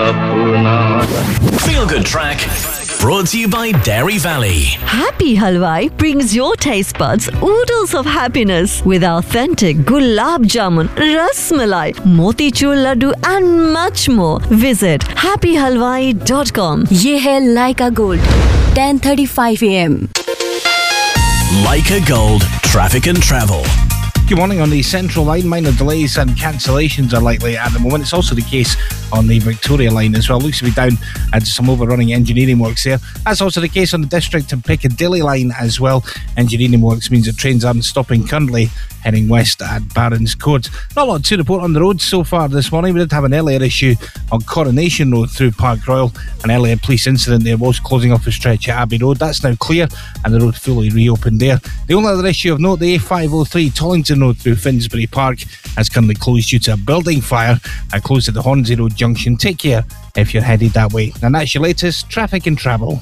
Feel Good Track brought to you by Dairy Valley. Happy Halwai brings your taste buds oodles of happiness with authentic gulab jamun, ras malai, motichur laddu and much more. Visit happyhalwai.com. ये है Leica Gold, 10:35 AM. Leica Gold, traffic and travel. Good morning. On the Central Line, minor delays and cancellations are likely at the moment. It's also the case on the Victoria Line as well. Looks to be down to some overrunning engineering works there. That's also the case on the District and Piccadilly Line as well. Engineering works means that trains aren't stopping currently heading west at Barron's Court. Not a lot to report on the roads so far this morning. We did have an earlier issue on Coronation Road through Park Royal. An earlier police incident there was closing off a stretch at Abbey Road. That's now clear and the road fully reopened there. The only other issue of note, the A503 Tollington Road through Finsbury Park has currently closed due to a building fire and closed at the Hornsey Road junction. Take care if you're headed that way. And that's your latest traffic and travel.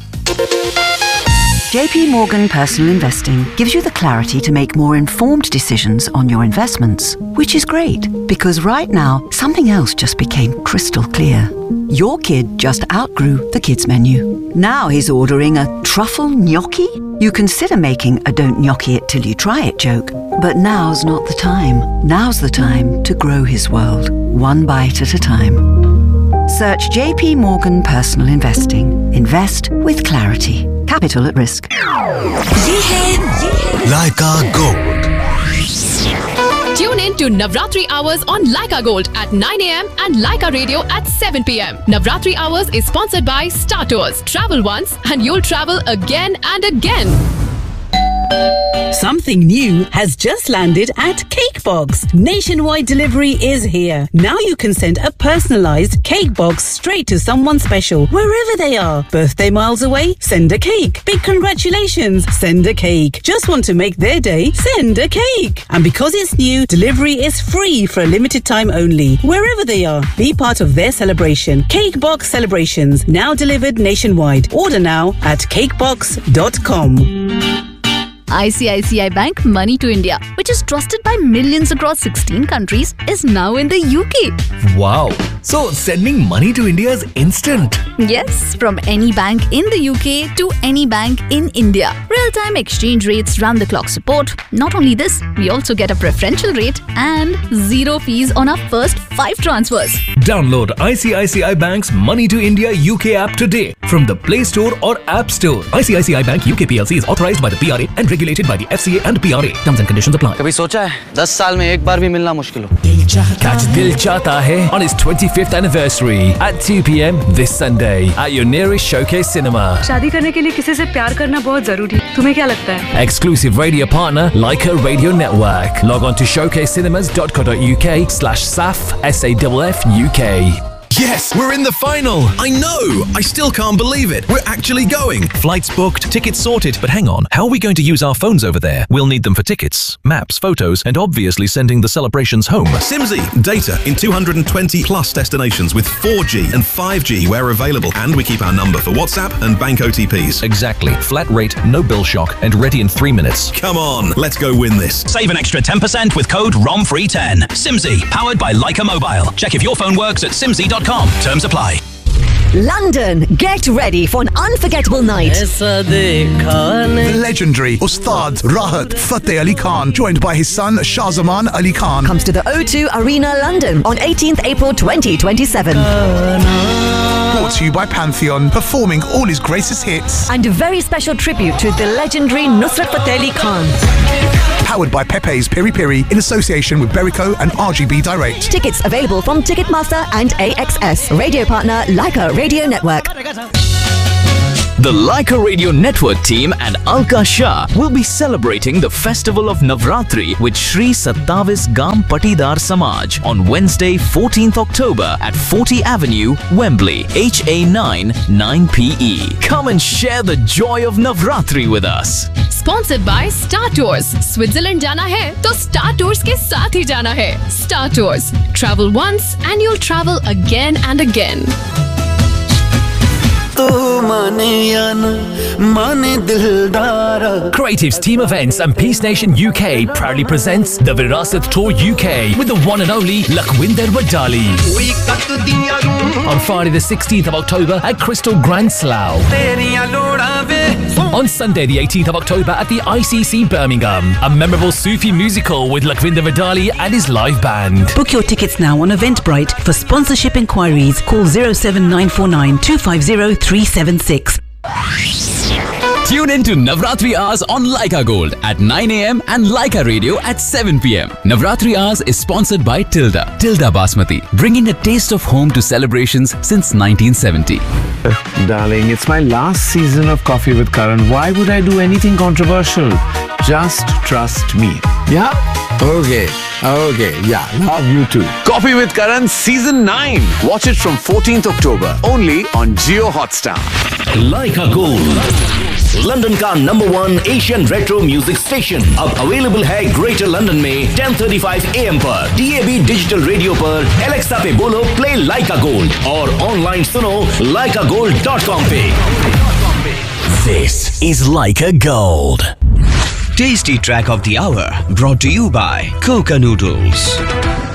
JP Morgan Personal Investing gives you the clarity to make more informed decisions on your investments, which is great because right now something else just became crystal clear. Your kid just outgrew the kids menu. Now he's ordering a truffle gnocchi. You consider making a don't gnocchi it till you try it joke, but now's not the time. Now's the time to grow his world, one bite at a time. Search JP Morgan Personal Investing. Invest with clarity. Capital at risk. Leica Gold. Tune in to Navratri Hours on Leica Gold at 9 AM and Leica Radio at 7 PM. Navratri Hours is sponsored by Star Tours. Travel once and you'll travel again and again. Something new has just landed at Cakebox. Nationwide delivery is here. Now you can send a personalized cake box straight to someone special, wherever they are. Birthday miles away? Send a cake. Big congratulations? Send a cake. Just want to make their day? Send a cake. And because it's new, delivery is free for a limited time only. Wherever they are, be part of their celebration. Cakebox Celebrations, now delivered nationwide. Order now at cakebox.com. ICICI Bank Money to India, which is trusted by millions across 16 countries, is now in the UK. Wow. So sending money to India is instant. Yes, from any bank in the UK to any bank in India. Real-time exchange rates, round-the-clock support. Not only this, we also get a preferential rate and 0 fees on our first 5 transfers. Download ICICI Bank's Money to India UK app today from the Play Store or App Store. ICICI Bank UK PLC is authorized by the PRA and regulated by the FCA and PRA. Terms and conditions apply. कभी सोचा है 10 साल में एक बार भी मिलना मुश्किल हो? Catch Dil Chahta Hai on his 25th anniversary at 2 PM this Sunday at your nearest Showcase Cinema. शादी करने के लिए किसी से प्यार करना बहुत जरूरी है. तुम्हें क्या लगता है? Exclusive radio partner Leica Radio Network. Log on to showcasecinemas.co.uk/SAFF UK. Yes, we're in the final. I know. I still can't believe it. We're actually going. Flights booked, tickets sorted. But hang on. How are we going to use our phones over there? We'll need them for tickets, maps, photos, and obviously sending the celebrations home. Simsy. Data in 220 plus destinations with 4G and 5G where available. And we keep our number for WhatsApp and bank OTPs. Exactly. Flat rate, no bill shock, and ready in 3 minutes. Come on. Let's go win this. Save an extra 10% with code ROMFREE10. Simsy. Powered by Leica Mobile. Check if your phone works at simsy.com. Terms apply. London, get ready for an unforgettable night. The legendary Ustad Rahat Fateh Ali Khan, joined by his son Shahzaman Ali Khan, comes to the O2 Arena, London on 18th April 2027. Brought to you by Pantheon, performing all his greatest hits. And a very special tribute to the legendary Nusrat Fateh Ali Khan. Powered by Pepe's Piri Piri in association with Berico and RGB Direct. Tickets available from Ticketmaster and AXS. Radio partner Leica Radio Network. The Leica Radio Network team and Alka Shah will be celebrating the festival of Navratri with Shri Sattavis Gam Patidar Samaj on Wednesday, 14th October at 40 Avenue, Wembley, HA9 9PE. Come and share the joy of Navratri with us. Sponsored by Star Tours. Switzerland जाना है तो Star Tours के साथ ही जाना है. Star Tours. Travel once and you'll travel again and again. Creatives Team Events and Peace Nation UK proudly presents the Virasat Tour UK with the one and only Lakhwinder Wadali. On Friday the 16th of October at Crystal Grand Slough. On Sunday the 18th of October at the ICC Birmingham. A memorable Sufi musical with Lakhwinder Wadali and his live band. Book your tickets now on Eventbrite. For sponsorship inquiries, call 07949 250 376. Tune in to Navratri Hours on Leica Gold at 9 a.m. and Leica Radio at 7 p.m. Navratri Hours is sponsored by Tilda Basmati, bringing a taste of home to celebrations since 1970. Darling, it's my last season of Coffee with Karan. Why would I do anything controversial? Just trust me. Yeah? Okay, yeah, love you too. Coffee with Karan Season 9. Watch it from 14th October, only on Jio Hotstar. Leica Gold, London का number 1 Asian retro music station अब available है greater London में 10:35 AM पर DAB digital radio पर Alexa पे बोलो play लाइका gold और online सुनो laikagold.com पे. This is Leica Gold. Tasty track of the hour brought to you by Coca Noodles.